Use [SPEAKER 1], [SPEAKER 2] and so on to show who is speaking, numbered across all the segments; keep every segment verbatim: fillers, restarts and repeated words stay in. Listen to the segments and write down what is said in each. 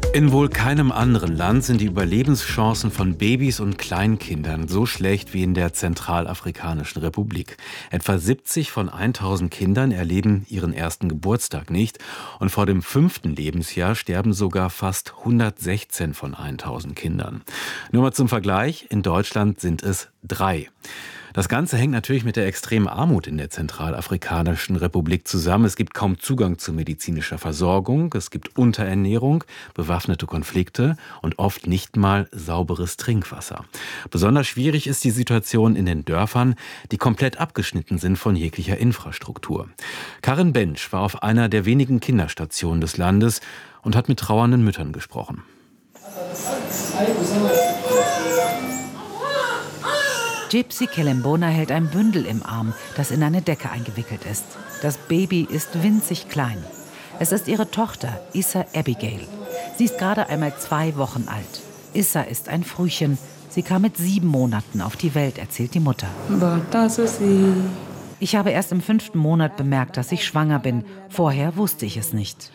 [SPEAKER 1] In wohl keinem anderen Land sind die Überlebenschancen von Babys und Kleinkindern so schlecht wie in der Zentralafrikanischen Republik. Etwa siebzig von tausend Kindern erleben ihren ersten Geburtstag nicht und vor dem fünften Lebensjahr sterben sogar fast hundertsechzehn von tausend Kindern. Nur mal zum Vergleich, in Deutschland sind es drei. Das Ganze hängt natürlich mit der extremen Armut in der Zentralafrikanischen Republik zusammen. Es gibt kaum Zugang zu medizinischer Versorgung, es gibt Unterernährung, bewaffnete Konflikte und oft nicht mal sauberes Trinkwasser. Besonders schwierig ist die Situation in den Dörfern, die komplett abgeschnitten sind von jeglicher Infrastruktur. Karin Bench war auf einer der wenigen Kinderstationen des Landes und hat mit trauernden Müttern gesprochen.
[SPEAKER 2] Gypsy Kelembona hält ein Bündel im Arm, das in eine Decke eingewickelt ist. Das Baby ist winzig klein. Es ist ihre Tochter, Issa Abigail. Sie ist gerade einmal zwei Wochen alt. Issa ist ein Frühchen. Sie kam mit sieben Monaten auf die Welt, erzählt die Mutter. Ich habe erst im fünften Monat bemerkt, dass ich schwanger bin. Vorher wusste ich es nicht.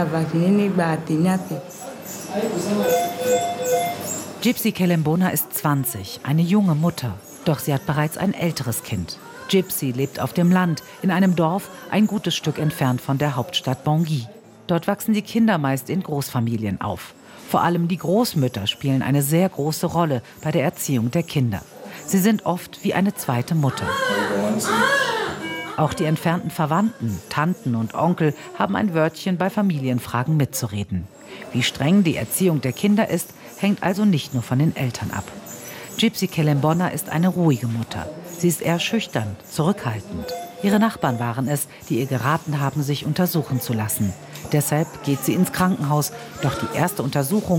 [SPEAKER 2] Gypsy Kelembona ist zwanzig, eine junge Mutter. Doch sie hat bereits ein älteres Kind. Gypsy lebt auf dem Land, in einem Dorf, ein gutes Stück entfernt von der Hauptstadt Bangui. Dort wachsen die Kinder meist in Großfamilien auf. Vor allem die Großmütter spielen eine sehr große Rolle bei der Erziehung der Kinder. Sie sind oft wie eine zweite Mutter. Auch die entfernten Verwandten, Tanten und Onkel haben ein Wörtchen bei Familienfragen mitzureden. Wie streng die Erziehung der Kinder ist, hängt also nicht nur von den Eltern ab. Gypsy Kelembona ist eine ruhige Mutter. Sie ist eher schüchtern, zurückhaltend. Ihre Nachbarn waren es, die ihr geraten haben, sich untersuchen zu lassen. Deshalb geht sie ins Krankenhaus. Doch die erste Untersuchung